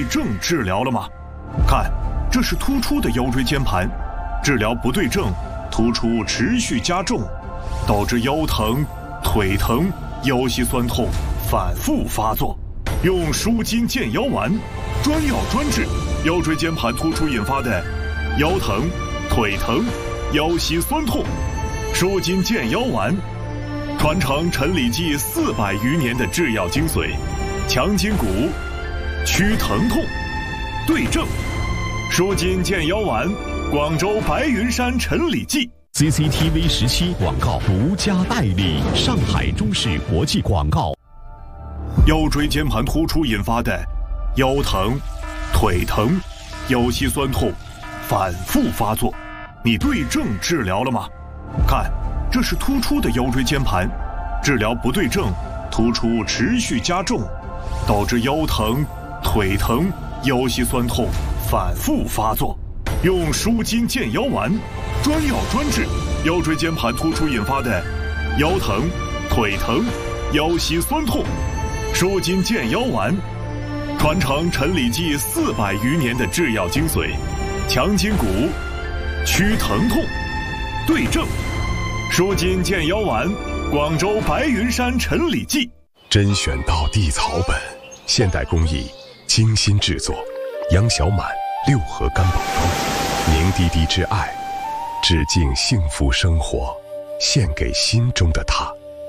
对症治疗了吗？看，这是突出的腰椎间盘，治疗不对症，突出持续加重，导致腰疼、腿疼、腰膝酸痛反复发作。用舒筋健腰丸，专药专治腰椎间盘突出引发的腰疼、腿疼、腰膝酸痛。舒筋健腰丸，传承陈李济400余年的制药精髓，强筋骨，祛疼痛，对症。舒筋健腰丸，广州白云山陈李济。 CCTV 17广告独家代理，上海中视国际广告。 腰椎间盘突出引发的腰疼、腿疼、腰膝酸痛反复发作，你对症治疗了吗？看，这是突出的腰椎间盘，治疗不对症，突出持续加重，导致腰疼、腿疼、腰膝酸痛反复发作。用舒筋健腰丸，专药专治腰椎间盘突出引发的腰疼、腿疼、腰膝酸痛。舒筋健腰丸，传承陈李济400余年的制药精髓，强筋骨，祛疼痛，对症。舒筋健腰丸，广州白云山陈李济。 甄选到地草本，现代工艺，精心制作。杨小满6盒干宝装，凝滴滴之爱，致敬幸福生活，献给心中的他。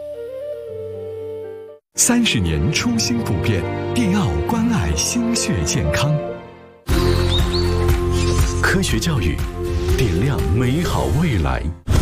30年初心不变，电奥关爱心血健康。科学教育，点亮美好未来。